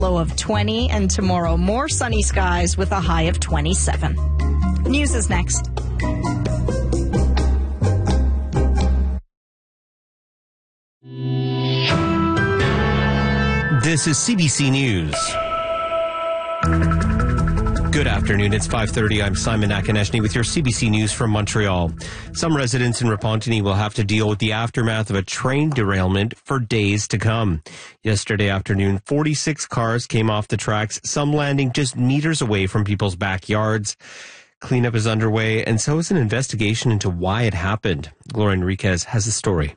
Low of 20, and tomorrow more sunny skies with a high of 27. News is next. This is CBC News. Good afternoon. It's 5:30. I'm Simon Akineshny with your CBC News from Montreal. Some residents in Repentigny will have to deal with the aftermath of a train derailment for days to come. Yesterday afternoon, 46 cars came off the tracks, some landing just meters away from people's backyards. Cleanup is underway, and so is an investigation into why it happened. Gloria Enriquez has the story.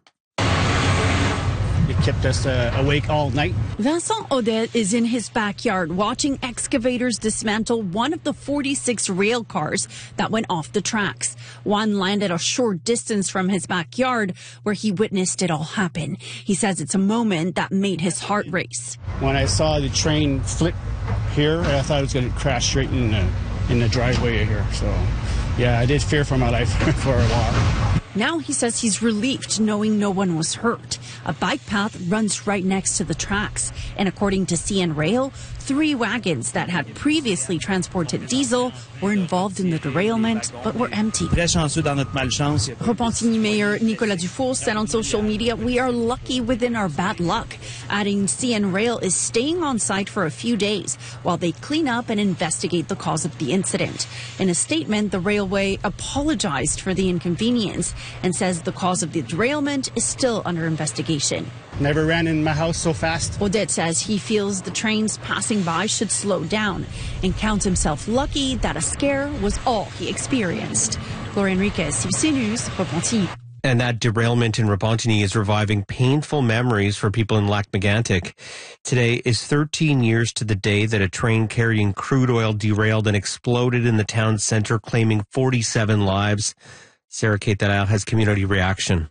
It kept us awake all night. Vincent Audet is in his backyard watching excavators dismantle one of the 46 rail cars that went off the tracks. One landed a short distance from his backyard where he witnessed it all happen. He says it's a moment that made his heart race. When I saw the train flip here, I thought it was going to crash straight in the driveway here. So, yeah, I did fear for my life for a while. Now he says he's relieved knowing no one was hurt. A bike path runs right next to the tracks. And according to CN Rail, 3 wagons that had previously transported diesel were involved in the derailment but were empty. Repentigny Mayor Nicolas Dufour said on social media, "We are lucky within our bad luck," adding CN Rail is staying on site for a few days while they clean up and investigate the cause of the incident. In a statement, the railway apologized for the inconvenience and says the cause of the derailment is still under investigation. Never ran in my house so fast. Audet says he feels the trains passing by should slow down and counts himself lucky that a scare was all he experienced. Gloria Enriquez, CBC News, Repentigny. And that derailment in Repentigny is reviving painful memories for people in Lac-Mégantic. Today is 13 years to the day that a train carrying crude oil derailed and exploded in the town center, claiming 47 lives. Sarah Kate Dallaire has community reaction.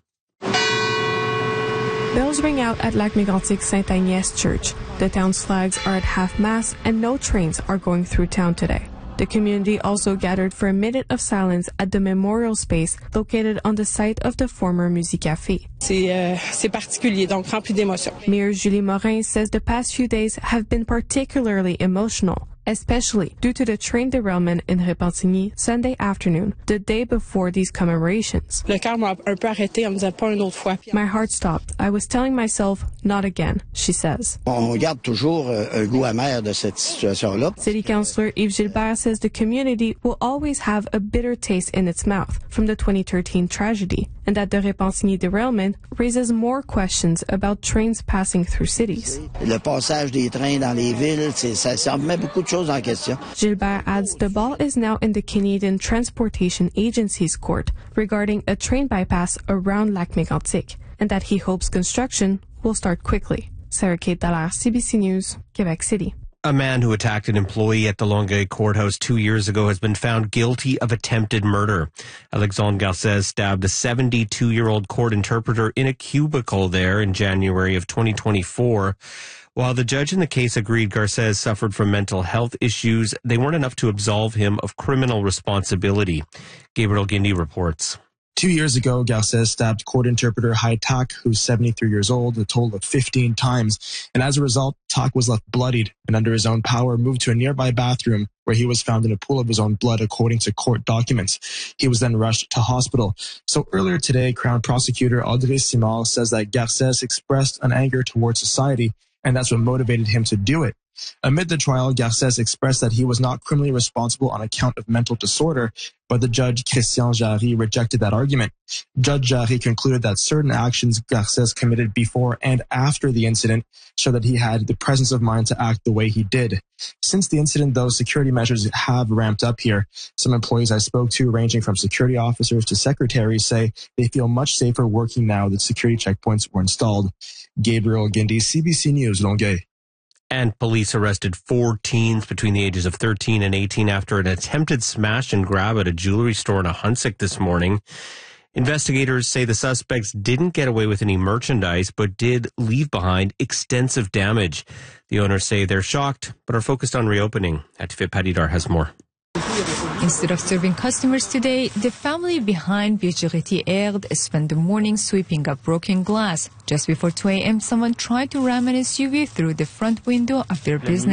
Bells ring out at Lac-Mégantic Sainte-Agnès Church. The town's flags are at half-mast and no trains are going through town today. The community also gathered for a minute of silence at the memorial space located on the site of the former Musicafé. C'est particulier, donc rempli d'émotions. Mayor Julie Morin says the past few days have been particularly emotional, especially due to the train derailment in Repentigny Sunday afternoon, the day before these commemorations. Le cœur m'a un peu arrêté en me disant pas une autre fois. My heart stopped. I was telling myself, not again, she says. On garde toujours un goût amer de cette situation-là. City Councillor Yves Gilbert says the community will always have a bitter taste in its mouth from the 2013 tragedy, and that the Repentigny derailment raises more questions about trains passing through cities. Le passage des trains dans les villes, ça remet beaucoup de choses en question. Gilbert adds the ball is now in the Canadian Transportation Agency's court regarding a train bypass around Lac-Mégantic, and that he hopes construction will start quickly. Sarah Kate Dallaire, CBC News, Quebec City. A man who attacked an employee at the Longueuil courthouse 2 years ago has been found guilty of attempted murder. Alexandre Garcez stabbed a 72-year-old court interpreter in a cubicle there in January of 2024. While the judge in the case agreed Garcez suffered from mental health issues, they weren't enough to absolve him of criminal responsibility. Gabriel Guindy reports. 2 years ago, Garcez stabbed court interpreter Hai Tak, who's 73 years old, a total of 15 times. And as a result, Tak was left bloodied and under his own power moved to a nearby bathroom where he was found in a pool of his own blood, according to court documents. He was then rushed to hospital. So earlier today, Crown Prosecutor Audrey Simard says that Garcez expressed an anger towards society, and that's what motivated him to do it. Amid the trial, Garcez expressed that he was not criminally responsible on account of mental disorder, but the judge, Christian Jarry, rejected that argument. Judge Jarry concluded that certain actions Garcez committed before and after the incident show that he had the presence of mind to act the way he did. Since the incident, though, security measures have ramped up here. Some employees I spoke to, ranging from security officers to secretaries, say they feel much safer working now that security checkpoints were installed. Gabriel Guindy, CBC News, Longueuil. And police arrested 4 teens between the ages of 13 and 18 after an attempted smash and grab at a jewelry store in Ahuntsic this morning. Investigators say the suspects didn't get away with any merchandise, but did leave behind extensive damage. The owners say they're shocked, but are focused on reopening. Atifit Padidar has more. Instead of serving customers today, the family behind Biogeretti Erd spent the morning sweeping up broken glass. Just before 2 a.m., someone tried to ram an SUV through the front window of their business.